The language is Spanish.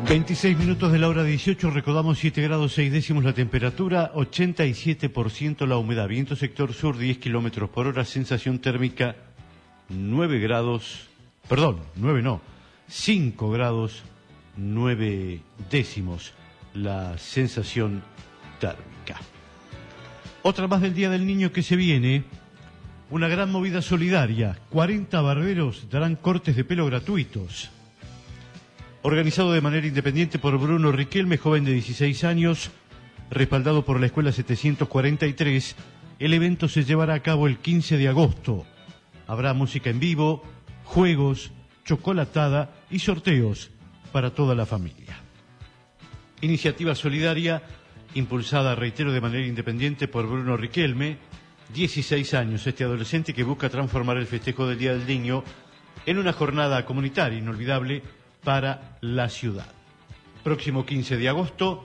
26 minutos de la hora 18, recordamos 7 grados 6 décimos la temperatura, 87% la humedad, viento sector sur 10 kilómetros por hora, sensación térmica 9 grados, perdón, 9 no, 5 grados 9 décimos la sensación térmica. Otra más del Día del Niño que se viene, una gran movida solidaria, 40 barberos darán cortes de pelo gratuitos. Organizado de manera independiente por Bruno Riquelme, joven de 16 años, respaldado por la Escuela 743, el evento se llevará a cabo el 15 de agosto. Habrá música en vivo, juegos, chocolatada y sorteos para toda la familia. Iniciativa solidaria impulsada, reitero, de manera independiente por Bruno Riquelme, 16 años, este adolescente que busca transformar el festejo del Día del Niño en una jornada comunitaria inolvidable para la ciudad. Próximo 15 de agosto,